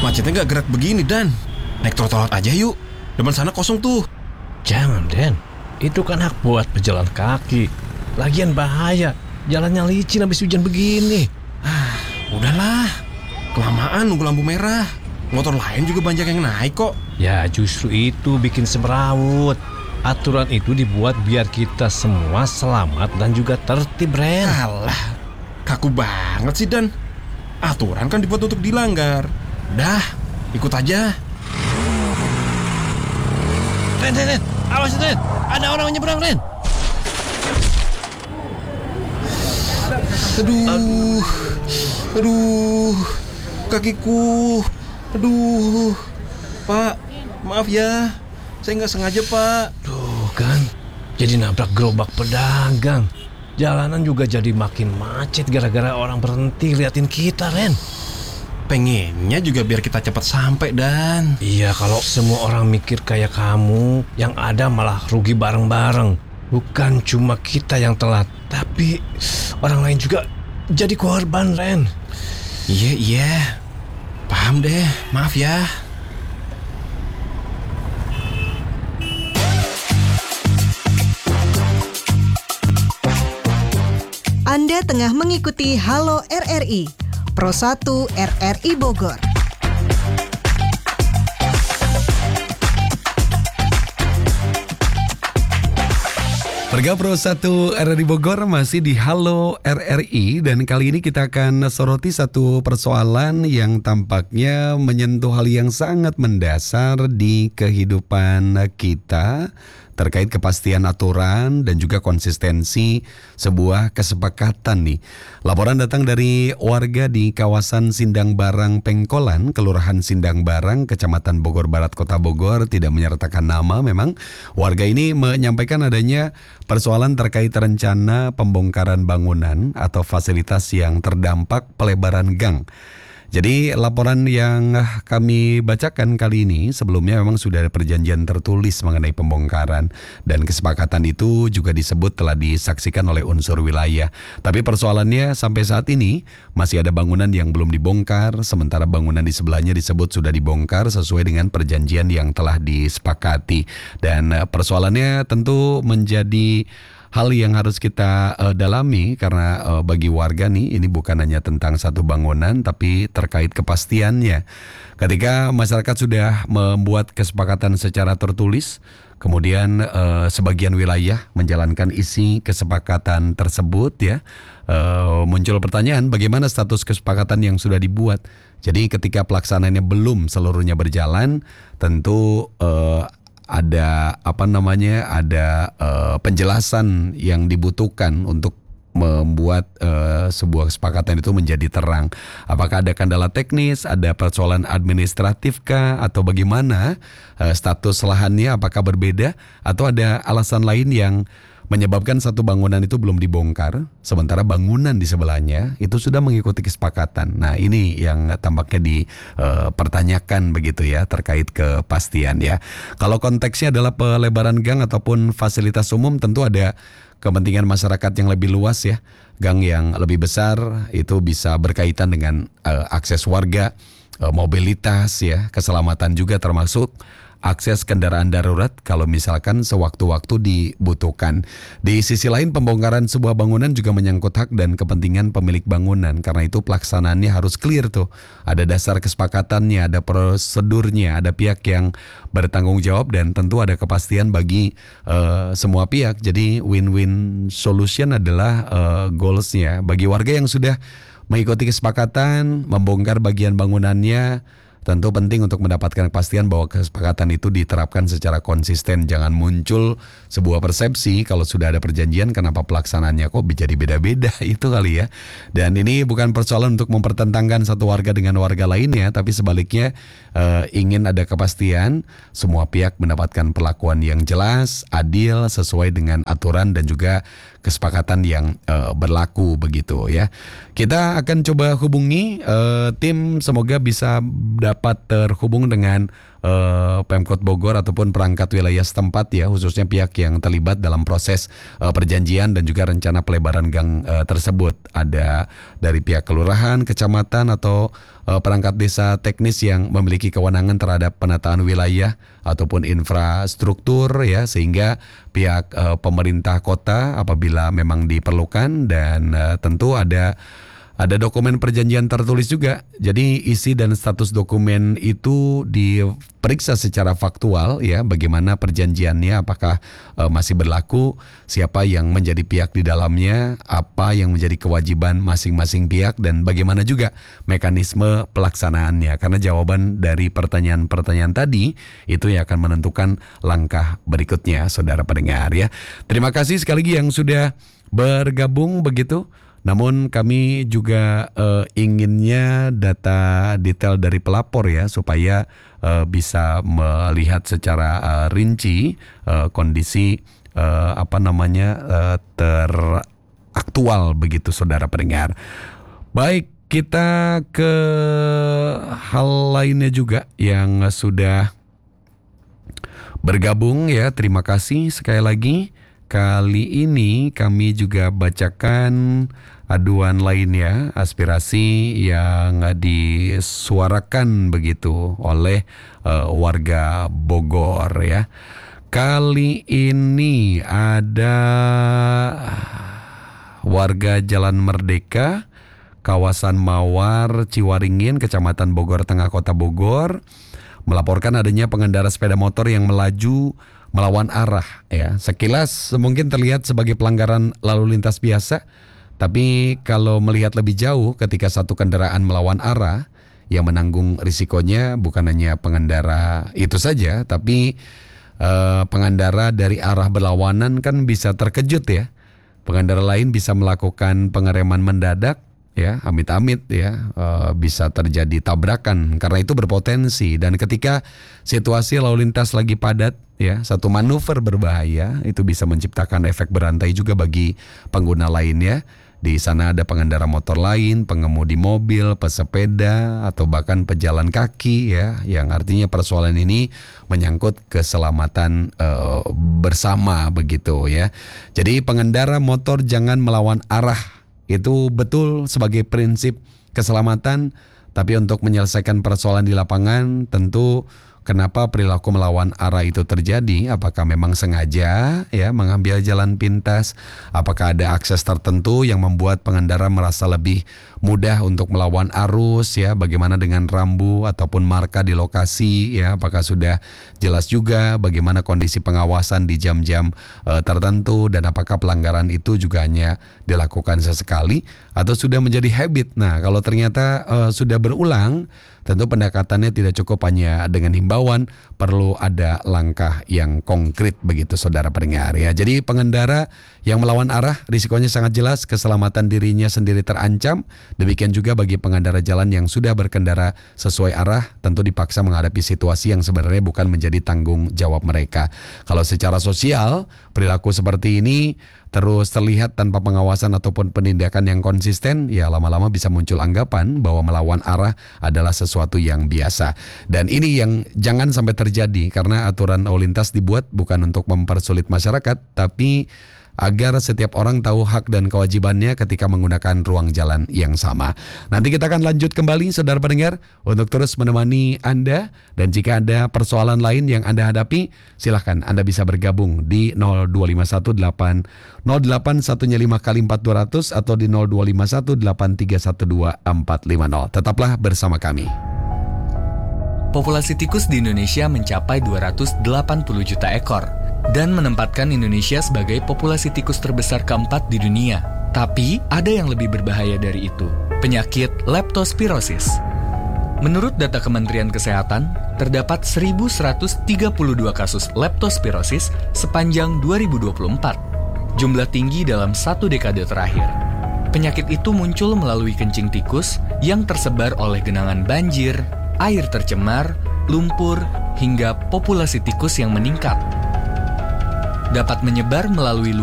macetnya gak gerak begini, Dan. Naik trotoar aja yuk. Depan sana kosong tuh. Jangan, Den. Itu kan hak buat pejalan kaki. Lagian bahaya. Jalannya licin habis hujan begini. Udahlah. Kelamaan nunggu lampu merah. Motor lain juga banyak yang naik kok. Ya justru itu bikin semrawut. Aturan itu dibuat biar kita semua selamat dan juga tertib, Ren. Alah, kaku banget sih, Dan. Aturan kan dibuat untuk dilanggar. Dah, ikut aja. Ren, awas Ren. Ada orang nyebrang, Ren. Aduh, kakiku. Aduh, Pak, maaf ya. Saya nggak sengaja, Pak. Tuh kan, jadi nabrak gerobak pedagang. Jalanan juga jadi makin macet gara-gara orang berhenti liatin kita, Ren. Pengennya juga biar kita cepat sampai, Dan. Iya, kalau semua orang mikir kayak kamu, yang ada malah rugi bareng-bareng. Bukan cuma kita yang telat, tapi orang lain juga jadi korban, Ren. Iya. Paham deh, maaf ya. Anda tengah mengikuti Halo RRI, Pro 1 RRI Bogor. Warga Pro 1 RRI Bogor masih di Halo RRI, dan kali ini kita akan soroti satu persoalan yang tampaknya menyentuh hal yang sangat mendasar di kehidupan kita, terkait kepastian aturan dan juga konsistensi sebuah kesepakatan nih. Laporan datang dari warga di kawasan Sindang Barang Pengkolan, Kelurahan Sindang Barang, Kecamatan Bogor Barat, Kota Bogor, tidak menyertakan nama. Memang warga ini menyampaikan adanya persoalan terkait rencana pembongkaran bangunan atau fasilitas yang terdampak pelebaran gang. Jadi laporan yang kami bacakan kali ini sebelumnya memang sudah ada perjanjian tertulis mengenai pembongkaran, dan kesepakatan itu juga disebut telah disaksikan oleh unsur wilayah. Tapi persoalannya sampai saat ini masih ada bangunan yang belum dibongkar, sementara bangunan di sebelahnya disebut sudah dibongkar sesuai dengan perjanjian yang telah disepakati. Dan persoalannya tentu menjadi hal yang harus kita dalami karena bagi warga nih ini bukan hanya tentang satu bangunan tapi terkait kepastiannya. Ketika masyarakat sudah membuat kesepakatan secara tertulis, kemudian sebagian wilayah menjalankan isi kesepakatan tersebut ya, muncul pertanyaan bagaimana status kesepakatan yang sudah dibuat. Jadi ketika pelaksanaannya belum seluruhnya berjalan, tentu ada penjelasan yang dibutuhkan untuk membuat sebuah kesepakatan itu menjadi terang. Apakah ada kendala teknis, ada persoalan administratif kah, atau bagaimana status lahannya, apakah berbeda, atau ada alasan lain yang menyebabkan satu bangunan itu belum dibongkar, sementara bangunan di sebelahnya itu sudah mengikuti kesepakatan. Nah ini yang tampaknya dipertanyakan begitu ya, terkait kepastian ya. Kalau konteksnya adalah pelebaran gang ataupun fasilitas umum, tentu ada kepentingan masyarakat yang lebih luas ya. Gang yang lebih besar itu bisa berkaitan dengan akses warga, mobilitas ya, keselamatan juga termasuk akses kendaraan darurat kalau misalkan sewaktu-waktu dibutuhkan. Di sisi lain, pembongkaran sebuah bangunan juga menyangkut hak dan kepentingan pemilik bangunan. Karena itu pelaksanaannya harus clear tuh. Ada dasar kesepakatannya, ada prosedurnya, ada pihak yang bertanggung jawab, dan tentu ada kepastian bagi semua pihak. Jadi win-win solution adalah goalsnya. Bagi warga yang sudah mengikuti kesepakatan, membongkar bagian bangunannya, tentu penting untuk mendapatkan kepastian bahwa kesepakatan itu diterapkan secara konsisten. Jangan muncul sebuah persepsi kalau sudah ada perjanjian kenapa pelaksanaannya kok jadi beda-beda, itu kali ya. Dan ini bukan persoalan untuk mempertentangkan satu warga dengan warga lainnya, tapi sebaliknya ingin ada kepastian, semua pihak mendapatkan perlakuan yang jelas, adil, sesuai dengan aturan dan juga kesepakatan yang berlaku begitu ya. Kita akan coba hubungi tim, semoga bisa dapat terhubung dengan Pemkot Bogor ataupun perangkat wilayah setempat ya, khususnya pihak yang terlibat dalam proses perjanjian dan juga rencana pelebaran gang tersebut. Ada dari pihak kelurahan, kecamatan atau perangkat desa teknis yang memiliki kewenangan terhadap penataan wilayah ataupun infrastruktur ya, sehingga pihak pemerintah kota apabila memang diperlukan, dan tentu ada dokumen perjanjian tertulis juga. Jadi isi dan status dokumen itu diperiksa secara faktual ya, bagaimana perjanjiannya, apakah masih berlaku, siapa yang menjadi pihak di dalamnya, apa yang menjadi kewajiban masing-masing pihak, dan bagaimana juga mekanisme pelaksanaannya. Karena jawaban dari pertanyaan-pertanyaan tadi itu yang akan menentukan langkah berikutnya, saudara pendengar ya. Terima kasih sekali lagi yang sudah bergabung begitu. Namun kami juga inginnya data detail dari pelapor ya, supaya bisa melihat secara rinci kondisi teraktual begitu, saudara pendengar. Baik, kita ke hal lainnya juga yang sudah bergabung ya. Terima kasih sekali lagi. Kali ini kami juga bacakan aduan lainnya, aspirasi yang disuarakan begitu oleh warga Bogor ya. Kali ini ada warga Jalan Merdeka, kawasan Mawar, Ciwaringin, Kecamatan Bogor Tengah, Kota Bogor, melaporkan adanya pengendara sepeda motor yang melaju melawan arah ya. Sekilas mungkin terlihat sebagai pelanggaran lalu lintas biasa, tapi kalau melihat lebih jauh, ketika satu kendaraan melawan arah, yang menanggung risikonya bukan hanya pengendara itu saja, tapi pengendara dari arah berlawanan kan bisa terkejut ya. Pengendara lain bisa melakukan pengereman mendadak ya, amit-amit ya, bisa terjadi tabrakan karena itu berpotensi. Dan ketika situasi lalu lintas lagi padat ya, satu manuver berbahaya itu bisa menciptakan efek berantai juga bagi pengguna lainnya. Di sana ada pengendara motor lain, pengemudi mobil, pesepeda, atau bahkan pejalan kaki ya, yang artinya persoalan ini menyangkut keselamatan bersama begitu ya. Jadi pengendara motor jangan melawan arah, itu betul sebagai prinsip keselamatan, tapi untuk menyelesaikan persoalan di lapangan tentu kenapa perilaku melawan arah itu terjadi? Apakah memang sengaja ya mengambil jalan pintas? Apakah ada akses tertentu yang membuat pengendara merasa lebih mudah untuk melawan arus ya? Bagaimana dengan rambu ataupun marka di lokasi ya? Apakah sudah jelas juga bagaimana kondisi pengawasan di jam-jam tertentu, dan apakah pelanggaran itu juga hanya dilakukan sesekali atau sudah menjadi habit? Nah, kalau ternyata sudah berulang, tentu pendekatannya tidak cukup hanya dengan himbauan, perlu ada langkah yang konkret begitu, saudara pendengar ya. Jadi pengendara yang melawan arah risikonya sangat jelas, keselamatan dirinya sendiri terancam. Demikian juga bagi pengendara jalan yang sudah berkendara sesuai arah, tentu dipaksa menghadapi situasi yang sebenarnya bukan menjadi tanggung jawab mereka. Kalau secara sosial, perilaku seperti ini terus terlihat tanpa pengawasan ataupun penindakan yang konsisten, ya lama-lama bisa muncul anggapan bahwa melawan arah adalah sesuatu yang biasa. Dan ini yang jangan sampai terjadi, karena aturan lalu lintas dibuat bukan untuk mempersulit masyarakat, tapi agar setiap orang tahu hak dan kewajibannya ketika menggunakan ruang jalan yang sama. Nanti kita akan lanjut kembali, saudara pendengar, untuk terus menemani Anda. Dan jika ada persoalan lain yang Anda hadapi, silahkan Anda bisa bergabung di 025180815 atau di 02518312450. Tetaplah bersama kami. Populasi tikus di Indonesia mencapai 280 juta ekor dan menempatkan Indonesia sebagai populasi tikus terbesar keempat di dunia. Tapi ada yang lebih berbahaya dari itu, penyakit leptospirosis. Menurut data Kementerian Kesehatan, terdapat 1.132 kasus leptospirosis sepanjang 2024, jumlah tinggi dalam satu dekade terakhir. Penyakit itu muncul melalui kencing tikus yang tersebar oleh genangan banjir, air tercemar, lumpur, hingga populasi tikus yang meningkat. Dapat menyebar melalui